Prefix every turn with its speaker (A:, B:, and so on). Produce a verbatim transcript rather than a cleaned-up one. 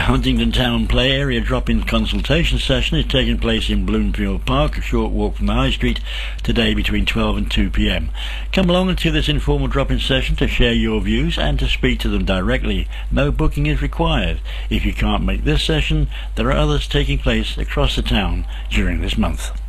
A: Huntingdon Town Play Area drop-in consultation session is taking place in Bloomfield Park, a short walk from the High Street, today between twelve and two p m. Come along to this informal drop-in session to share your views and to speak to them directly. No booking is required. If you can't make this session, there are others taking place across the town during this month.